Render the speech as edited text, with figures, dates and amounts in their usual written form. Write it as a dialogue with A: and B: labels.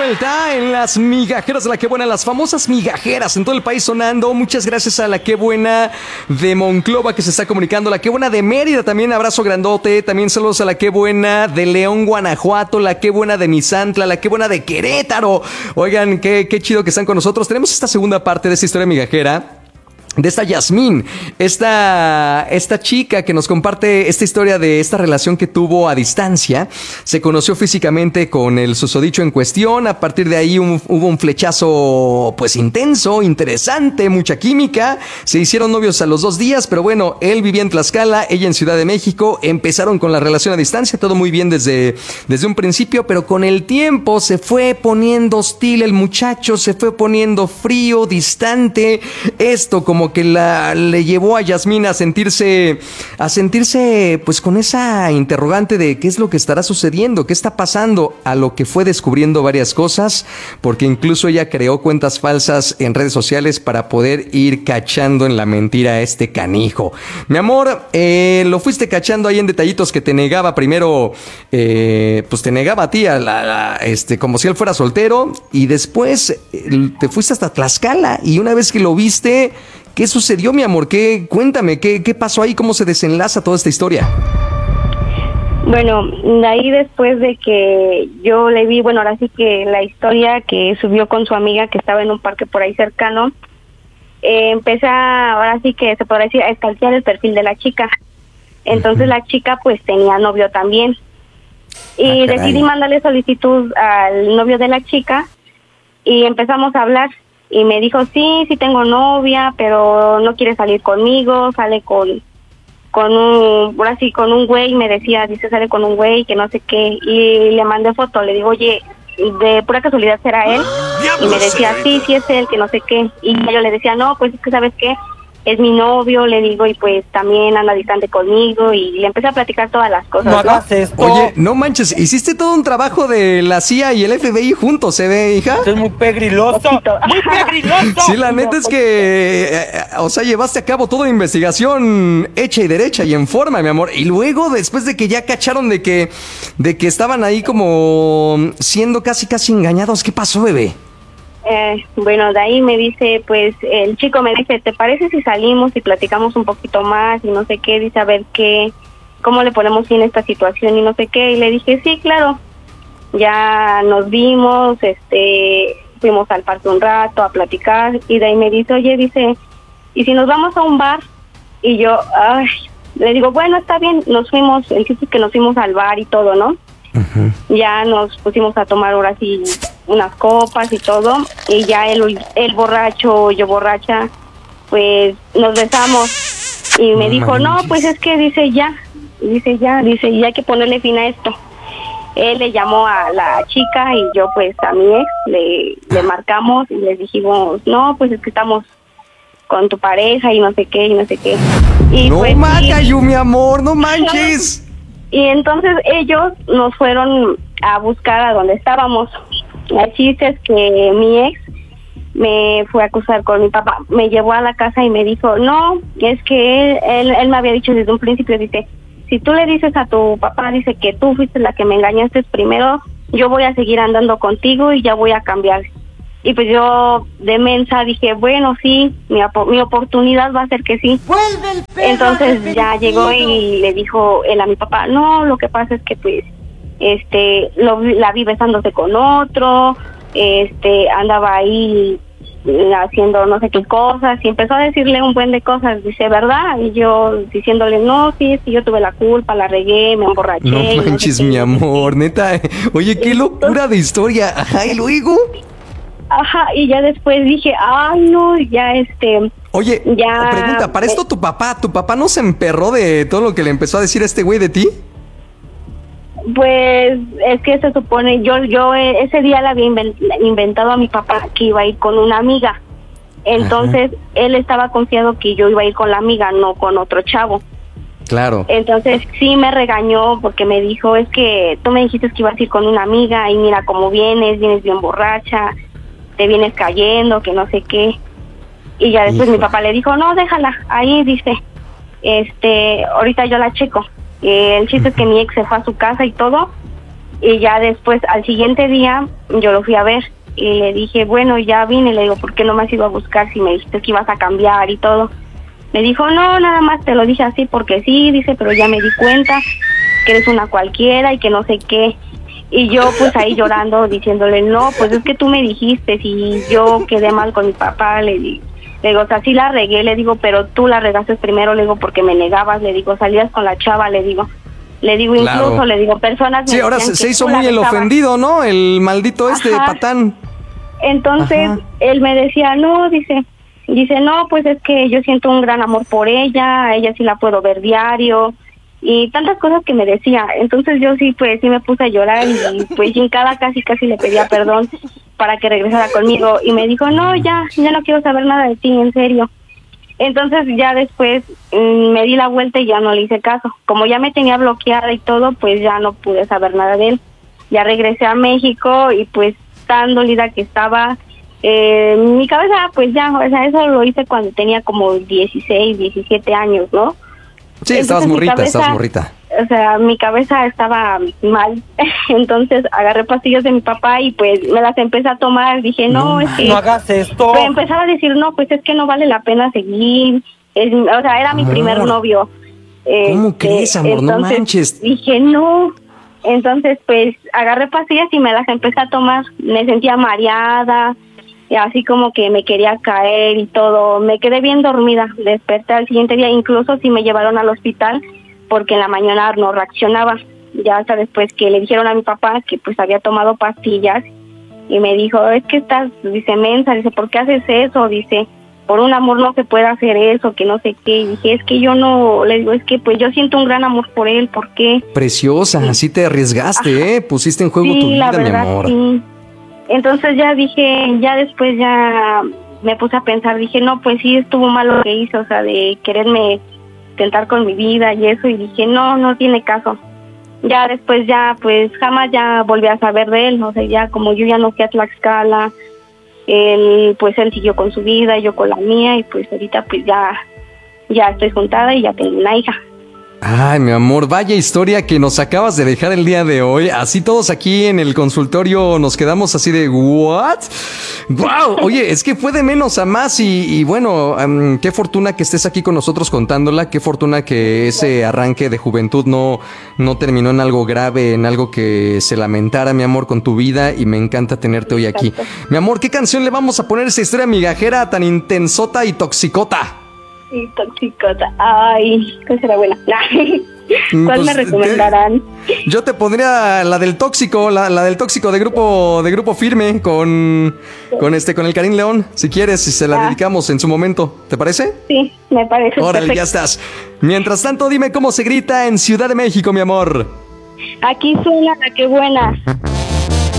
A: vuelta en las migajeras de La Qué Buena, las famosas migajeras en todo el país sonando. Muchas gracias a La Qué Buena de Monclova que se está comunicando, La Qué Buena de Mérida también, abrazo grandote. También saludos a La Qué Buena de León, Guanajuato, La Qué Buena de Misantla, La Qué Buena de Querétaro. Oigan, qué chido que están con nosotros. Tenemos esta segunda parte de esta historia migajera, de esta Yasmín, esta chica que nos comparte esta historia de esta relación que tuvo a distancia. Se conoció físicamente con el susodicho en cuestión. A partir de ahí hubo un flechazo pues intenso, interesante, mucha química. Se hicieron novios a los 2 días, pero bueno, él vivía en Tlaxcala, ella en Ciudad de México. Empezaron con la relación a distancia, todo muy bien desde un principio, pero con el tiempo se fue poniendo hostil el muchacho, se fue poniendo frío, distante. Esto como que le llevó a Yasmín a sentirse pues con esa interrogante de qué es lo que estará sucediendo, qué está pasando, a lo que fue descubriendo varias cosas, porque incluso ella creó cuentas falsas en redes sociales para poder ir cachando en la mentira a este canijo. Mi amor, lo fuiste cachando ahí en detallitos que te negaba primero, pues te negaba a ti como si él fuera soltero, y después te fuiste hasta Tlaxcala, y una vez que lo viste, ¿qué sucedió, mi amor? Cuéntame, ¿qué pasó ahí? ¿Cómo se desenlaza toda esta historia?
B: Bueno, de ahí después de que yo le vi, bueno, ahora sí que la historia que subió con su amiga que estaba en un parque por ahí cercano, empecé ahora sí que se podrá decir, a stalkear el perfil de la chica. Entonces la chica pues tenía novio también. Y decidí mandarle solicitud al novio de la chica y empezamos a hablar. Y me dijo, sí tengo novia, pero no quiere salir conmigo, sale con un güey, me decía, sale con un güey, que no sé qué, y le mandé foto, le digo, oye, de pura casualidad será él, y me decía, sí es él, que no sé qué, y yo le decía, no, pues es que ¿sabes qué? Es mi novio, le digo, y pues también anda distante conmigo, y le empecé a platicar todas las cosas,
C: no hagas esto.
A: Oye, no manches, hiciste todo un trabajo de la CIA y el FBI juntos, ¿se ve, hija?
C: Esto es muy pegriloso, muy pegriloso.
A: Sí, la neta es que, llevaste a cabo toda la investigación hecha y derecha y en forma, mi amor. Y luego, después de que ya cacharon de que estaban ahí como siendo casi engañados, ¿qué pasó, bebé?
B: Bueno, de ahí me dice, pues, el chico me dice, ¿te parece si salimos y platicamos un poquito más y no sé qué? Dice, a ver cómo le ponemos fin a esta situación y no sé qué. Y le dije, sí, claro. Ya nos vimos, fuimos al parque un rato a platicar y de ahí me dice, oye, dice, ¿y si nos vamos a un bar? Y yo, le digo, bueno, está bien, nos fuimos, el chiste es que nos fuimos al bar y todo, ¿no? Uh-huh. Ya nos pusimos a tomar ahora sí unas copas y todo, y ya él borracho, yo borracha, pues nos besamos y me dijo, no, pues es que dice ya hay que ponerle fin a esto. Él le llamó a la chica y yo pues a mi ex le marcamos y les dijimos, no, pues es que estamos con tu pareja y no sé qué. Y
A: no,
B: pues,
A: Macayu, mi amor, no manches.
B: Y entonces ellos nos fueron a buscar a donde estábamos. El chiste es que mi ex me fue a acusar con mi papá, me llevó a la casa y me dijo, no, es que él me había dicho desde un principio, dice, si tú le dices a tu papá, dice que tú fuiste la que me engañaste primero, yo voy a seguir andando contigo y ya voy a cambiar. Y pues yo de mensa dije, bueno, sí, mi oportunidad va a ser que sí. Entonces ya llegó y le dijo él a mi papá, no, lo que pasa es que pues la vi besándose con otro, andaba ahí haciendo no sé qué cosas, y empezó a decirle un buen de cosas, dice, ¿verdad? Y yo diciéndole, no, sí, yo tuve la culpa, la regué, me emborraché.
A: No manches, mi amor, neta, oye, qué locura de historia. Ajá, ¿y luego?
B: Ajá, y ya después dije, ay, no, ya
A: Oye,
B: ya,
A: pregunta, ¿para esto tu papá no se emperró de todo lo que le empezó a decir a este güey de ti?
B: Pues es que se supone, yo ese día le había inventado a mi papá que iba a ir con una amiga. Entonces, ajá, él estaba confiado que yo iba a ir con la amiga, no con otro chavo.
A: Claro.
B: Entonces sí me regañó porque me dijo, es que tú me dijiste que ibas a ir con una amiga y mira cómo vienes bien borracha, te vienes cayendo, que no sé qué. Y ya después mi papá le dijo, no, déjala, ahí dice, ahorita yo la checo. El chiste es que mi ex se fue a su casa y todo, Y ya después, al siguiente día, yo lo fui a ver y le dije, bueno, ya vine. Le digo, ¿por qué no me has ido a buscar si me dijiste que ibas a cambiar y todo? Me dijo, no, nada más te lo dije así porque sí, dice, pero ya me di cuenta que eres una cualquiera y que no sé qué. Y yo pues ahí llorando, diciéndole, no, pues es que tú me dijiste, si yo quedé mal con mi papá, le digo, o sea, sí la regué, le digo, pero tú la regaste primero, le digo, porque me negabas, le digo, salías con la chava, le digo, incluso,
A: claro.
B: le digo, personas...
A: Sí, ahora se hizo muy el ofendido, ¿no? El maldito patán.
B: Entonces, él me decía, no, dice, no, pues es que yo siento un gran amor por ella, a ella sí la puedo ver diario, y tantas cosas que me decía. Entonces yo sí, pues sí me puse a llorar y pues hincada casi le pedía perdón para que regresara conmigo, y me dijo, no, ya no quiero saber nada de ti, en serio. Entonces ya después me di la vuelta y ya no le hice caso. Como ya me tenía bloqueada y todo, pues ya no pude saber nada de él. Ya regresé a México y pues tan dolida que estaba, mi cabeza, pues ya, o sea, eso lo hice cuando tenía como 16, 17 años, ¿no?
A: Sí, estabas morrita.
B: O sea, mi cabeza estaba mal. Entonces agarré pastillas de mi papá y pues me las empecé a tomar. Dije, no, es que...
C: no hagas esto.
B: Pues empezaba a decir, no, pues es que no vale la pena seguir. O sea, era mi primer novio.
A: ¿Cómo crees, amor?
B: Entonces,
A: no manches.
B: Dije, no. Entonces, pues agarré pastillas y me las empecé a tomar. Me sentía mareada, y así como que me quería caer y todo. Me quedé bien dormida. Desperté al siguiente día, incluso sí me llevaron al hospital porque en la mañana no reaccionaba. Ya hasta después que le dijeron a mi papá que pues había tomado pastillas, y me dijo, es que estás, dice, mensa, dice, ¿por qué haces eso? Dice, por un amor no se puede hacer eso, que no sé qué. Y dije, es que yo no, le digo, es que pues yo siento un gran amor por él, ¿por qué?
A: Preciosa, así te arriesgaste, pusiste en juego tu vida,
B: verdad,
A: mi amor.
B: Sí. Entonces ya dije, ya después ya me puse a pensar, dije, no, pues sí estuvo mal lo que hice, o sea, de quererme tentar con mi vida y eso, y dije, no tiene caso. Ya después ya, pues jamás ya volví a saber de él, o sea, ya como yo ya no fui a Tlaxcala, él siguió con su vida, yo con la mía, y pues ahorita pues ya estoy juntada y ya tengo una hija.
A: Ay, mi amor, vaya historia que nos acabas de dejar el día de hoy. Así todos aquí en el consultorio nos quedamos así de ¿what? ¡Wow! Oye, es que fue de menos a más y bueno, qué fortuna que estés aquí con nosotros contándola. Qué fortuna que ese arranque de juventud no terminó en algo grave, en algo que se lamentara, mi amor, con tu vida, y me encanta tenerte hoy aquí. Mi amor, ¿qué canción le vamos a poner a esa historia migajera tan intensota y toxicota?
B: Sí, toxicota. Ay, ¿cuál será buena? ¿Cuál me recomendarán?
A: Yo te pondría la del tóxico, la del tóxico de grupo firme con el Karim León, si quieres, y se la dedicamos en su momento. ¿Te parece?
B: Sí, me parece.
A: Órale, ya estás. Mientras tanto, dime cómo se grita en Ciudad de México, mi amor.
B: Aquí suena La Qué Buena.